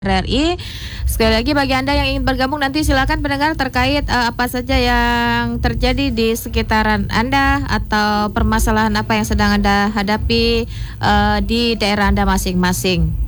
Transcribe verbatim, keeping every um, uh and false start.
R R I. Sekali lagi bagi Anda yang ingin bergabung nanti silakan pendengar terkait uh, apa saja yang terjadi di sekitaran Anda atau permasalahan apa yang sedang Anda hadapi uh, di daerah Anda masing-masing.